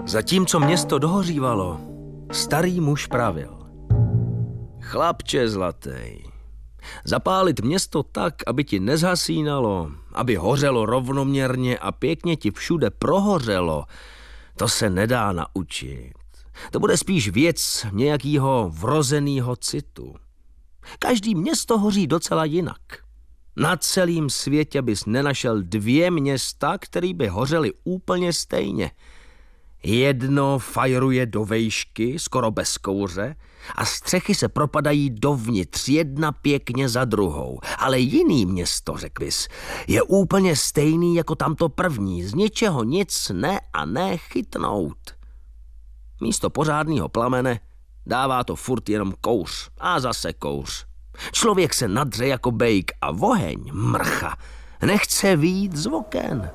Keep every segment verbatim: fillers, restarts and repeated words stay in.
Zatímco město dohořívalo, starý muž pravil. Chlapče zlatý, zapálit město tak, aby ti nezhasínalo, aby hořelo rovnoměrně a pěkně ti všude prohořelo, to se nedá naučit. To bude spíš věc nějakého vrozenýho citu. Každý město hoří docela jinak. Na celém světě bys nenašel dvě města, které by hořely úplně stejně. Jedno fajruje do vejšky, skoro bez kouře, a střechy se propadají dovnitř, jedna pěkně za druhou. Ale jiný město, řekl bys, je úplně stejný jako tamto první, z ničeho nic ne a ne chytnout. Místo pořádného plamene dává to furt jenom kouř a zase kouř. Člověk se nadře jako bejk a oheň, mrcha, nechce vyjít z oken.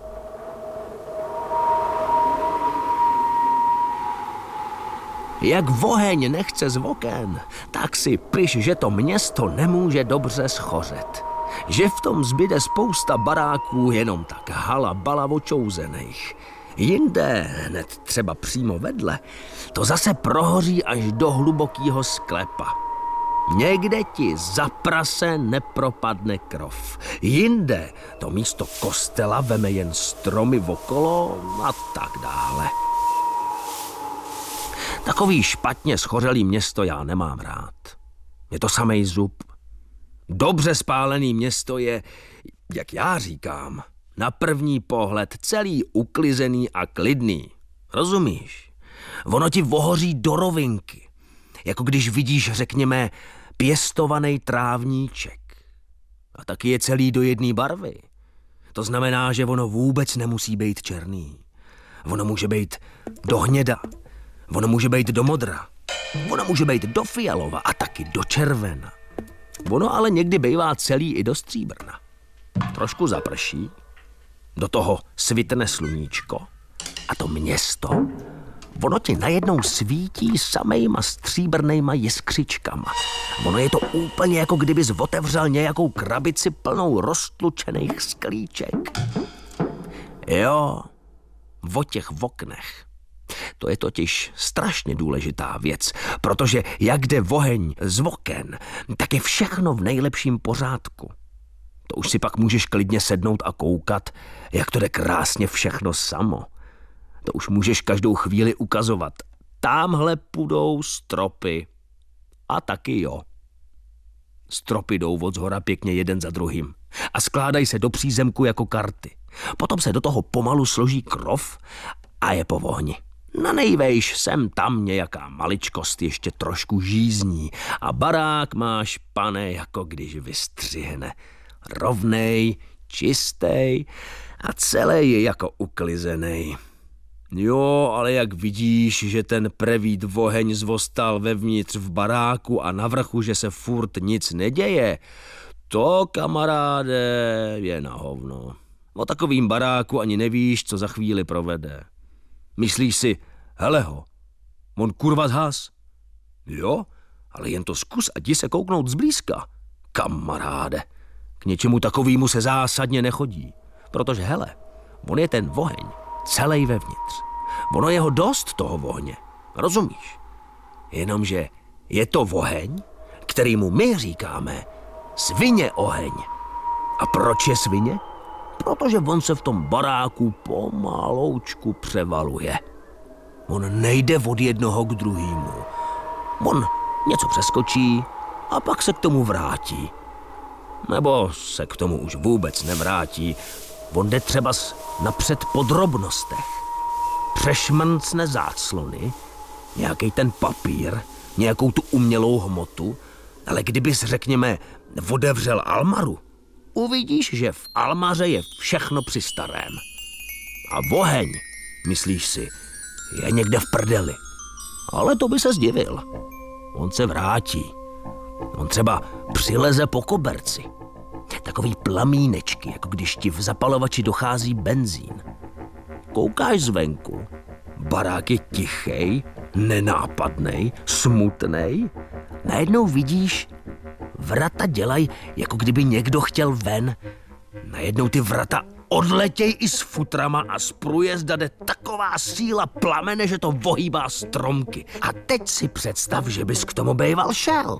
Jak oheň nechce z oken, tak si piš, že to město nemůže dobře schořet. Že v tom zbyde spousta baráků jenom tak hala bala očouzených. Jinde, hned třeba přímo vedle, to zase prohoří až do hlubokýho sklepa. Někde ti za prase nepropadne krov. Jinde to místo kostela veme jen stromy okolo a tak dále. Takový špatně schořelý město já nemám rád. Je to samej zub. Dobře spálený město je, jak já říkám, na první pohled celý uklizený a klidný. Rozumíš? Ono ti vohoří do rovinky. Jako když vidíš, řekněme, pěstovaný trávníček. A taky je celý do jedné barvy. To znamená, že ono vůbec nemusí být černý. Ono může být do hněda. Ono může být do modra. Ono může být do fialova a taky do červena. Ono ale někdy bývá celý i do stříbrna. Trošku zaprší, do toho svitne sluníčko a to město, ono ti najednou svítí samejma stříbrnejma jiskřičkama. Ono je to úplně jako kdybys otevřel nějakou krabici plnou roztlučených sklíček. Jo, o těch oknech. To je totiž strašně důležitá věc, protože jak jde oheň z oken, tak je všechno v nejlepším pořádku. To už si pak můžeš klidně sednout a koukat, jak to jde krásně všechno samo. To už můžeš každou chvíli ukazovat. Támhle půjdou stropy. A taky jo. Stropy jdou od zhora pěkně jeden za druhým a skládají se do přízemku jako karty. Potom se do toho pomalu složí krov a je po ohni. Na nejvejš sem tam nějaká maličkost ještě trošku žízní a barák máš, pane, jako když vystřihne. Rovnej, čistej a celý je jako uklizený. Jo, ale jak vidíš, že ten prevít oheň zvostal vevnitř v baráku a na vrchu, že se furt nic neděje, to, kamaráde, je na hovno. O takovým baráku ani nevíš, co za chvíli provede. Myslíš si, hele ho, on kurva zhas. Jo, ale jen to zkus a jdi se kouknout zblízka. Kamaráde, k něčemu takovému se zásadně nechodí. Protože hele, on je ten oheň celej vevnitř. Ono je ho dost toho ohně, rozumíš? Jenomže je to oheň, kterýmu my říkáme svině oheň. A proč je svině? Protože on se v tom baráku pomaloučku převaluje. On nejde od jednoho k druhému. On něco přeskočí a pak se k tomu vrátí. Nebo se k tomu už vůbec nevrátí. On jde třeba napřed po drobnostech. Přešmrncne záclony, nějaký ten papír, nějakou tu umělou hmotu, ale kdybys, řekněme, otevřel almaru, uvidíš, že v almaře je všechno při starém. A oheň, myslíš si, je někde v prdeli. Ale to by se zdivil. On se vrátí. On třeba přileze po koberci. Takový plamínečky, jako když ti v zapalovači dochází benzín. Koukáš zvenku, barák je tichej, nenápadnej, smutnej. Najednou vidíš, vrata dělají, jako kdyby někdo chtěl ven. Najednou ty vrata odletěj i s futrama a z průjezda jde taková síla plamene, že to vohýbá stromky. A teď si představ, že bys k tomu bejval šel.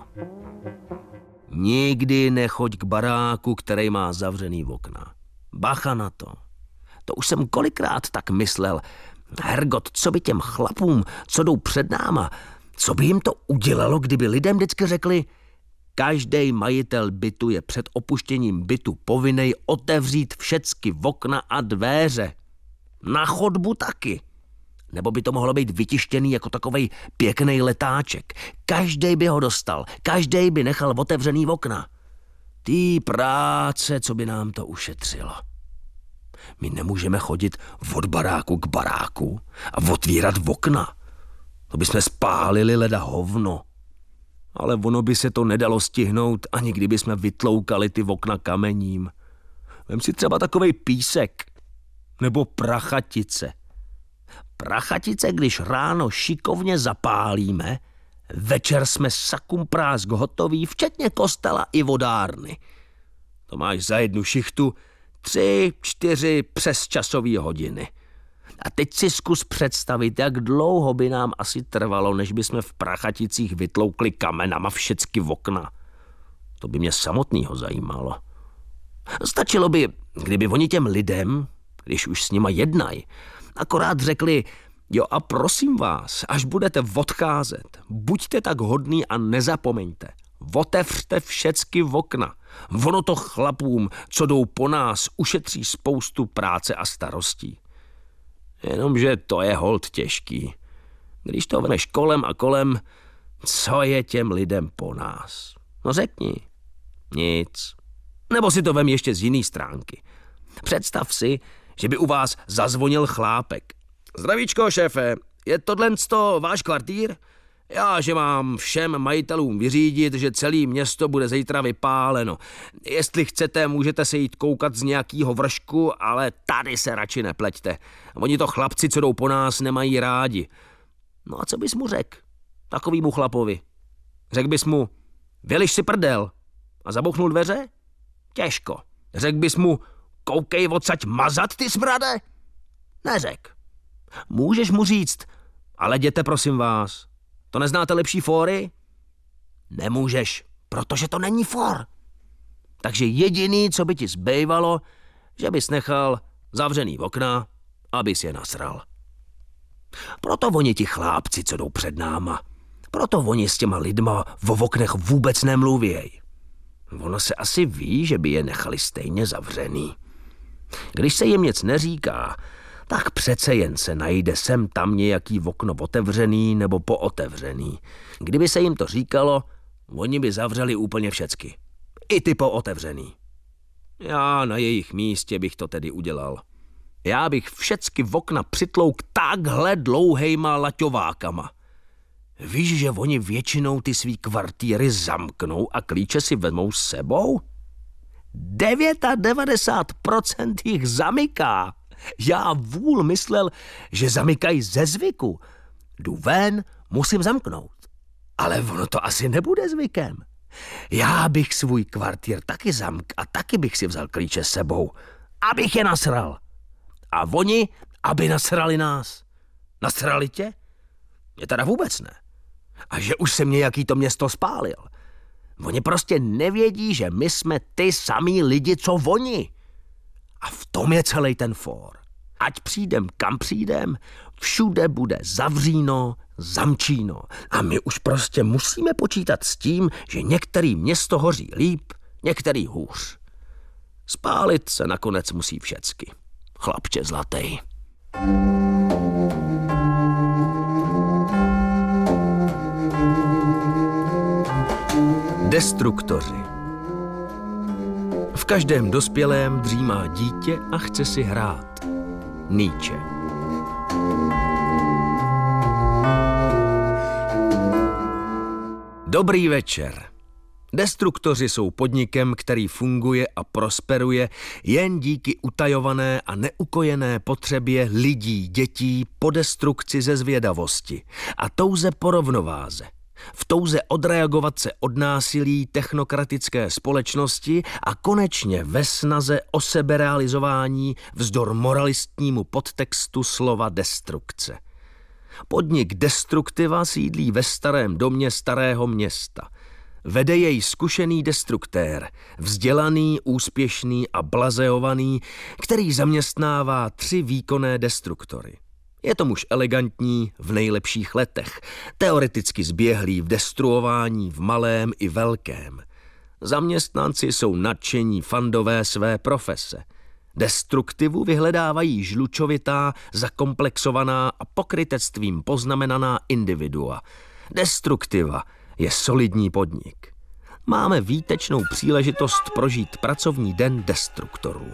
Nikdy nechoď k baráku, který má zavřený okna. Bacha na to. To už jsem kolikrát tak myslel. Hergot, co by těm chlapům, co jdou před náma, co by jim to udělalo, kdyby lidem vždycky řekli, každý majitel bytu je před opuštěním bytu povinnej otevřít všecky okna a dvéře. Na chodbu taky. Nebo by to mohlo být vytištěný jako takovej pěkný letáček. Každej by ho dostal, každej by nechal otevřený okna. Ty práce, co by nám to ušetřilo. My nemůžeme chodit od baráku k baráku a otvírat okna. To bychom spálili leda hovno. Ale ono by se to nedalo stihnout, ani kdyby jsme vytloukali ty okna kamením. Vem si třeba takovej písek. Nebo prachatice. Prachatice, když ráno šikovně zapálíme, večer jsme sakum prásk hotoví, včetně kostela i vodárny. To máš za jednu šichtu tři, čtyři přesčasové hodiny. A teď si zkus představit, jak dlouho by nám asi trvalo, než bychom v Prachaticích vytloukli kamenama všecky okna. To by mě samotnýho zajímalo. Stačilo by, kdyby oni těm lidem, když už s nima jednají, akorát řekli, jo a prosím vás, až budete odcházet, buďte tak hodný a nezapomeňte, otevřte všecky okna. Ono to chlapům, co jdou po nás, ušetří spoustu práce a starostí. Jenomže to je holt těžký. Když to vneš kolem a kolem, co je těm lidem po nás? No řekni. Nic. Nebo si to vem ještě z jiný stránky. Představ si, že by u vás zazvonil chlápek. Zdravíčko, šéfe, je tohleto váš kvartír? Já, že mám všem majitelům vyřídit, že celé město bude zítra vypáleno. Jestli chcete, můžete se jít koukat z nějakého vršku, ale tady se radši nepleťte. Oni to chlapci, co jdou po nás, nemají rádi. No a co bys mu řekl? Takovýmu chlapovi. Řekl bys mu, vyliš si prdel a zabouchnul dveře? Těžko. Řekl bys mu, koukej odsaď mazat, ty smrade? Neřek. Můžeš mu říct, ale jděte prosím vás. To neznáte lepší fóry? Nemůžeš, protože to není fór. Takže jediný, co by ti zbývalo, že bys nechal zavřený okna, abys je nasral. Proto oni ti chlápci, co jdou před náma, proto oni s těma lidma vo oknech vůbec nemluvěj. Ono se asi ví, že by je nechali stejně zavřený. Když se jim nic neříká, tak přece jen se najde sem tam nějaký okno otevřený nebo pootevřený. Kdyby se jim to říkalo, oni by zavřeli úplně všecky. I ty pootevřený. Já na jejich místě bych to tedy udělal. Já bych všecky okna přitlouk takhle dlouhejma laťovákama. Víš, že oni většinou ty svý kvartíry zamknou a klíče si vezmou s sebou? devadesát devět procent jich zamyká. Já vůl myslel, že zamykají ze zvyku. Jdu ven, musím zamknout. Ale ono to asi nebude zvykem. Já bych svůj kvartír taky zamk a taky bych si vzal klíče s sebou, abych je nasral. A oni, aby nasrali nás. Nasrali tě? Mě teda vůbec ne. A že už se mě jaký to město spálil. Oni prostě nevědí, že my jsme ty samý lidi, co oni. A v tom je celý ten fór. Ať přijdem, kam přijdem, všude bude zavříno, zamčíno. A my už prostě musíme počítat s tím, že některý město hoří líp, některý hůř. Spálit se nakonec musí všecky. Chlapče zlatej. Destruktoři. V každém dospělém dřímá dítě a chce si hrát. Nietzsche. Dobrý večer. Destruktoři jsou podnikem, který funguje a prosperuje jen díky utajované a neukojené potřebě lidí, dětí po destrukci ze zvědavosti a touze po rovnováze. V touze odreagovat se od násilí technokratické společnosti a konečně ve snaze o seberealizování vzdor moralistnímu podtextu slova destrukce. Podnik Destruktiva sídlí ve starém domě starého města. Vede jej zkušený destruktér, vzdělaný, úspěšný a blazeovaný, který zaměstnává tři výkonné destruktory. Je to muž elegantní v nejlepších letech, teoreticky zběhlý v destruování v malém i velkém. Zaměstnanci jsou nadšení fandové své profese. Destruktivu vyhledávají žlučovitá, zakomplexovaná a pokrytectvím poznamenaná individua. Destruktiva je solidní podnik. Máme výtečnou příležitost prožít pracovní den destruktorů.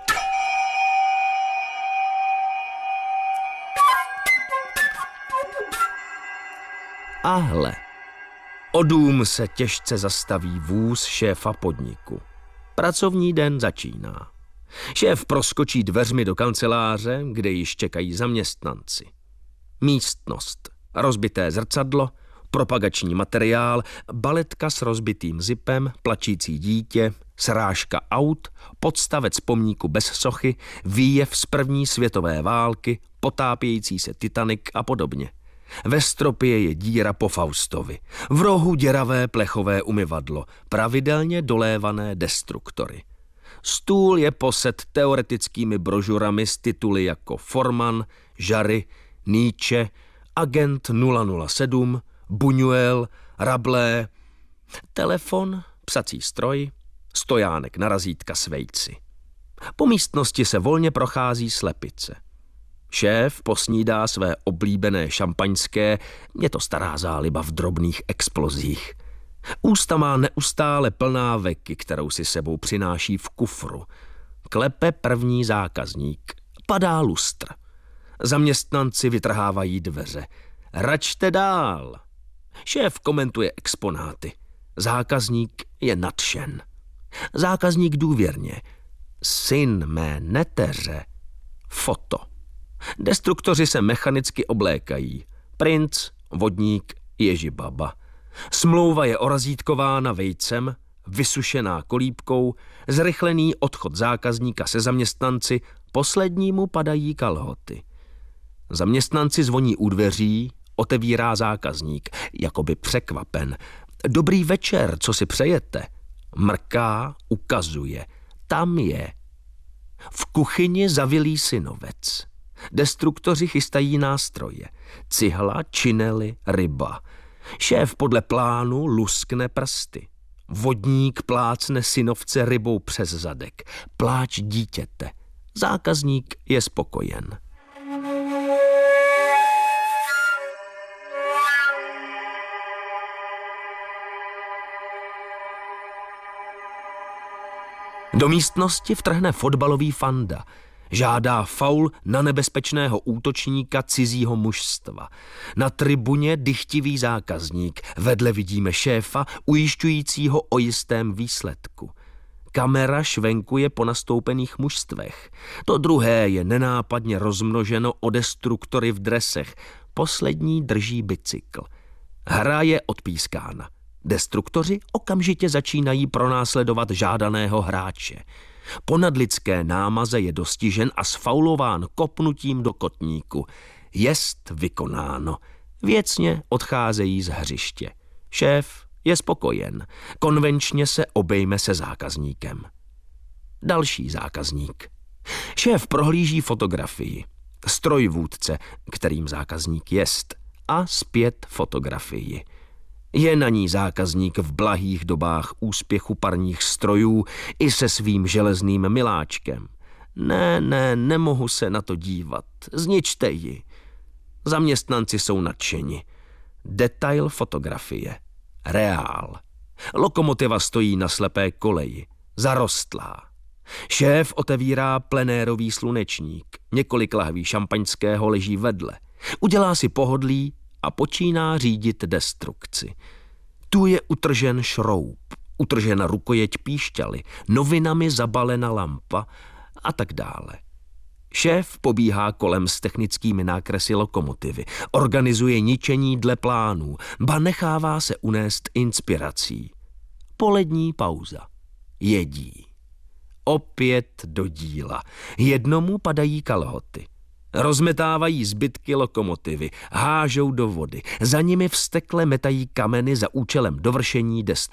A hle, o dům se těžce zastaví vůz šéfa podniku. Pracovní den začíná. Šéf proskočí dveřmi do kanceláře, kde již čekají zaměstnanci. Místnost, rozbité zrcadlo, propagační materiál, baletka s rozbitým zipem, plačící dítě, srážka aut, podstavec pomníku bez sochy, výjev z první světové války, potápějící se Titanic a podobně. Ve stropě je díra po Faustovi, v rohu děravé plechové umyvadlo, pravidelně dolévané destruktory. Stůl je posed teoretickými brožurami s tituly jako Forman, Jarry, Nietzsche, Agent nula nula sedm, Buñuel, Rabelais, telefon, psací stroj, stojánek na razítka s vejci. Po místnosti se volně prochází slepice. Šéf posnídá své oblíbené šampaňské, je to stará záliba v drobných explozích. Ústa má neustále plná veky, kterou si sebou přináší v kufru. Klepe první zákazník. Padá lustr. Zaměstnanci vytrhávají dveře. Račte dál. Šéf komentuje exponáty. Zákazník je nadšen. Zákazník důvěrně. Syn mé neteře. Foto. Destruktoři se mechanicky oblékají. Princ, vodník, Ježibaba. Smlouva je orazítkována vejcem, vysušená kolíbkou, zrychlený odchod zákazníka se zaměstnanci, poslednímu padají kalhoty. Zaměstnanci zvoní u dveří, otevírá zákazník, jakoby překvapen. Dobrý večer, co si přejete? Mrká, ukazuje. Tam je. V kuchyni zavilý synovec. Destruktoři chystají nástroje. Cihla, činely, ryba. Šéf podle plánu luskne prsty. Vodník plácne synovce rybou přes zadek. Pláč dítěte. Zákazník je spokojen. Do místnosti vtrhne fotbalový fanda. Žádá faul na nebezpečného útočníka cizího mužstva. Na tribuně dychtivý zákazník. Vedle vidíme šéfa, ujišťujícího o jistém výsledku. Kamera švenkuje po nastoupených mužstvech. To druhé je nenápadně rozmnoženo o destruktory v dresech. Poslední drží bicykl. Hra je odpískána. Destruktoři okamžitě začínají pronásledovat žádaného hráče. Po nadlidské námaze je dostižen a sfaulován kopnutím do kotníku. Jest vykonáno. Věcně odcházejí z hřiště. Šéf je spokojen. Konvenčně se obejme se zákazníkem. Další zákazník. Šéf prohlíží fotografii. Strojvůdce, kterým zákazník jest. A zpět fotografii. Je na ní zákazník v blahých dobách úspěchu parních strojů i se svým železným miláčkem. Ne, ne, nemohu se na to dívat. Zničte ji. Zaměstnanci jsou nadšeni. Detail fotografie. Reál. Lokomotiva stojí na slepé koleji. Zarostlá. Šéf otevírá plenérový slunečník. Několik lahví šampaňského leží vedle. Udělá si pohodlí a počíná řídit destrukci. Tu je utržen šroub, utržena rukojeť píšťaly, novinami zabalena lampa a tak dále. Šéf pobíhá kolem s technickými nákresy lokomotivy, organizuje ničení dle plánů, ba nechává se unést inspirací. Polední pauza. Jedí. Opět do díla. Jednomu padají kalhoty. Rozmetávají zbytky lokomotivy, hážou do vody. Za nimi vztekle metají kameny za účelem dovršení destrukce.